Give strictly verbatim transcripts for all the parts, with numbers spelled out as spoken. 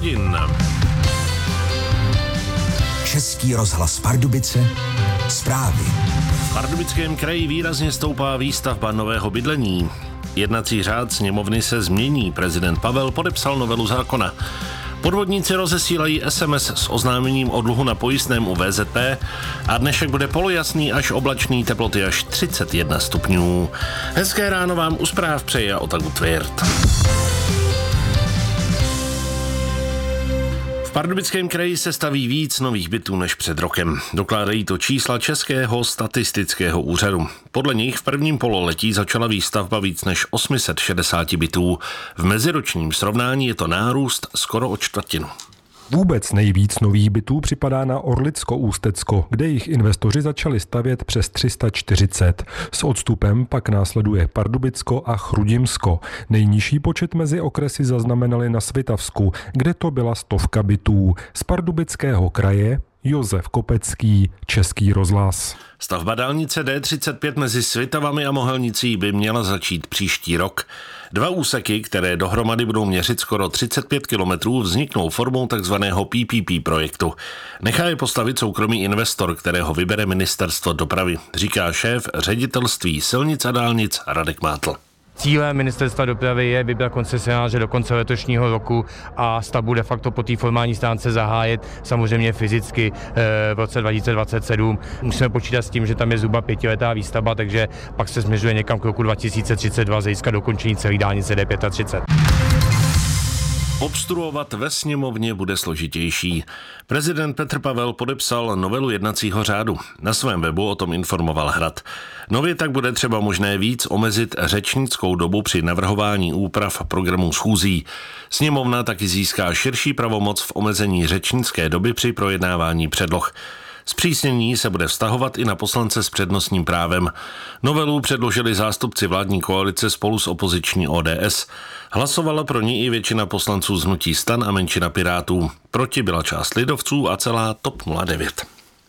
hodin. Český rozhlas Pardubice, zprávy. V Pardubickém kraji výrazně stoupá výstavba nového bydlení. Jednací řád sněmovny se změní. Prezident Pavel podepsal novelu zákona. Podvodníci rozesílají es em es s oznámením o dluhu na pojistném u vé zet pé a dnešek bude polojasný až oblačný, teploty až třicet jedna stupňů. Hezké ráno vám u zpráv přeje Otaku Tvěrt. V Pardubickém kraji se staví víc nových bytů než před rokem. Dokládají to čísla Českého statistického úřadu. Podle nich v prvním pololetí začala výstavba víc než osm set šedesát bytů. V meziročním srovnání je to nárůst skoro o čtvrtinu. Vůbec nejvíc nových bytů připadá na Orlicko-Ústecko, kde jich investoři začali stavět přes tři sta čtyřicet. S odstupem pak následuje Pardubicko a Chrudimsko. Nejnižší počet mezi okresy zaznamenali na Svitavsku, kde to byla stovka bytů. Z Pardubického kraje Josef Kopecký, Český rozhlas. Stavba dálnice dé třicet pět mezi Svitavami a Mohelnicí by měla začít příští rok. Dva úseky, které dohromady budou měřit skoro třicet pět kilometrů, vzniknou formou takzvaného pé pé pé projektu. Nechá je postavit soukromý investor, kterého vybere ministerstvo dopravy, říká šéf ředitelství silnic a dálnic Radek Mátl. Cílem ministerstva dopravy je vybrat koncesionáře do konce letošního roku a stavbu de facto po té formální stránce zahájit samozřejmě fyzicky v roce dva tisíce dvacet sedm. Musíme počítat s tím, že tam je zhruba pětiletá výstavba, takže pak se směřuje někam k roku dva tisíce třicet dva získat dokončení celé dálnice dé třicet pět. Obstruovat ve sněmovně bude složitější. Prezident Petr Pavel podepsal novelu jednacího řádu. Na svém webu o tom informoval Hrad. Nově tak bude třeba možné víc omezit řečnickou dobu při navrhování úprav programů schůzí. Sněmovna taky získá širší pravomoc v omezení řečnické doby při projednávání předloh. Zpřísnění se bude vztahovat i na poslance s přednostním právem. Novelu předložili zástupci vládní koalice spolu s opoziční ó dé es. Hlasovala pro ní i většina poslanců z hnutí STAN a menšina Pirátů. Proti byla část lidovců a celá TOP nula devět.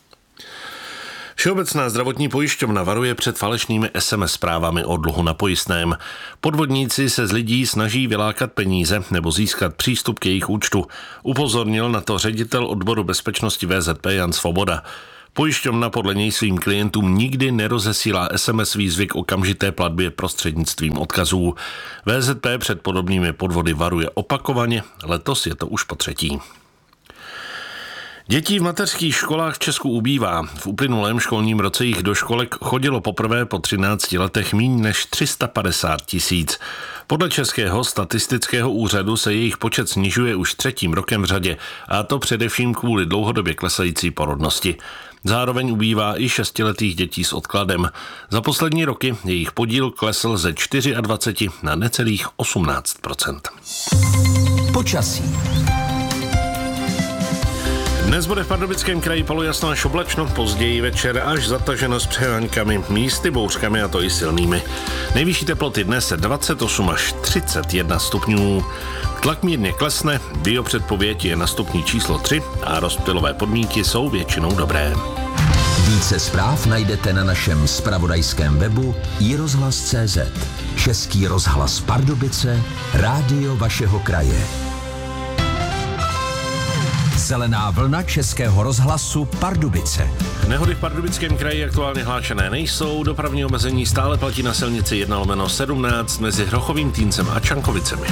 Všeobecná zdravotní pojišťovna varuje před falešnými es em es zprávami o dluhu na pojistném. Podvodníci se z lidí snaží vylákat peníze nebo získat přístup k jejich účtu. Upozornil na to ředitel odboru bezpečnosti vé zet pé Jan Svoboda. Pojišťovna podle něj svým klientům nikdy nerozesílá es em es výzvy k okamžité platbě prostřednictvím odkazů. vé zet pé před podobnými podvody varuje opakovaně, letos je to už po třetí. Dětí v mateřských školách v Česku ubývá. V uplynulém školním roce jich do školek chodilo poprvé po třinácti letech míň než tři sta padesát tisíc. Podle Českého statistického úřadu se jejich počet snižuje už třetím rokem v řadě, a to především kvůli dlouhodobě klesající porodnosti. Zároveň ubývá i šestiletých dětí s odkladem. Za poslední roky jejich podíl klesl ze dvacet čtyři na necelých osmnáct procent. Počasí. Dnes bude v Pardubickém kraji polojasno až oblačno, později večer až zataženo s přeháňkami, místy bouřkami a to i silnými. Nejvyšší teploty dnes dvacet osm až třicet jedna stupňů. Tlak mírně klesne, biopředpověď je na stupni číslo tři a rozptylové podmínky jsou většinou dobré. Více zpráv najdete na našem zpravodajském webu i rozhlas tečka cé zet. Český rozhlas Pardubice, rádio vašeho kraje. Zelená vlna Českého rozhlasu Pardubice. Nehody v Pardubickém kraji aktuálně hlášené nejsou, dopravní omezení stále platí na silnici jedna lomeno sedmnáct mezi Hrochovým Týncem a Čankovicemi.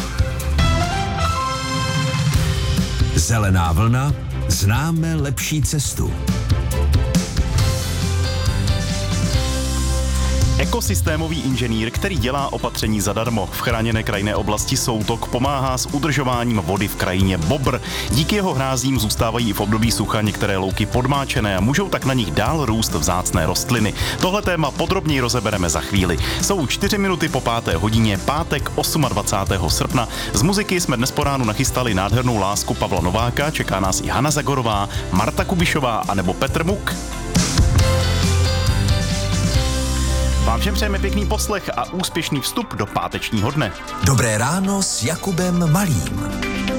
Zelená vlna, známe lepší cestu. Ekosystémový inženýr, který dělá opatření zadarmo. V chráněné krajinné oblasti Soutok pomáhá s udržováním vody v krajině Bobr. Díky jeho hrázím zůstávají i v období sucha některé louky podmáčené a můžou tak na nich dál růst vzácné rostliny. Tohle téma podrobněji rozebereme za chvíli. Jsou čtyři minuty po páté hodině, pátek dvacátého osmého srpna. Z muziky jsme dnes po ránu nachystali nádhernou lásku Pavla Nováka, čeká nás i Hana Zagorová, Marta Kubišová a nebo Petr Muk. Vám všem přejeme pěkný poslech a úspěšný vstup do pátečního dne. Dobré ráno s Jakubem Malým.